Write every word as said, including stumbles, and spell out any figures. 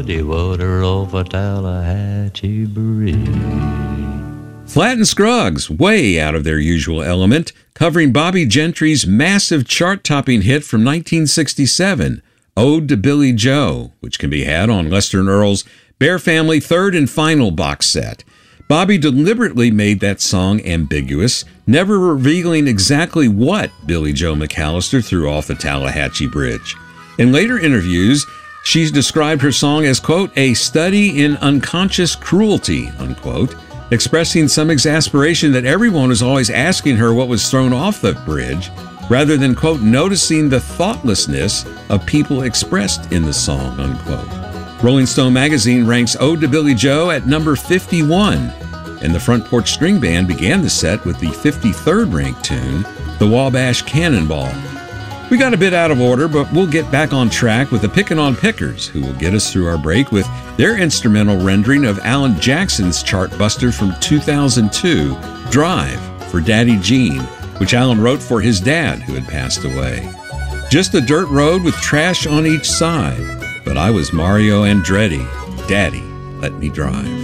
The water over Tallahatchie Bridge. Flatt and Scruggs, way out of their usual element, covering Bobby Gentry's massive chart-topping hit from nineteen sixty-seven, Ode to Billy Joe, which can be had on Lester and Earl's Bear Family third and final box set. Bobby deliberately made that song ambiguous, never revealing exactly what Billy Joe McAllister threw off the Tallahatchie Bridge. In later interviews, she's described her song as, quote, a study in unconscious cruelty, unquote, expressing some exasperation that everyone was always asking her what was thrown off the bridge, rather than, quote, noticing the thoughtlessness of people expressed in the song, unquote. Rolling Stone magazine ranks Ode to Billy Joe at number fifty-one, and the Front Porch String Band began the set with the fifty-third ranked tune, The Wabash Cannonball. We got a bit out of order, but we'll get back on track with the Pickin' on Pickers, who will get us through our break with their instrumental rendering of Alan Jackson's chart buster from two thousand two, Drive, for Daddy Gene, which Alan wrote for his dad, who had passed away. Just a dirt road with trash on each side, but I was Mario Andretti. Daddy, let me drive.